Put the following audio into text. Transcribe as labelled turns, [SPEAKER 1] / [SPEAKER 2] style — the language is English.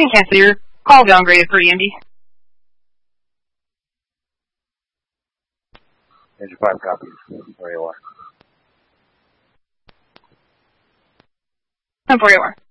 [SPEAKER 1] can cancel your call downgraded for EMD.
[SPEAKER 2] Engine 5 copies. Where you are.
[SPEAKER 1] And where you are.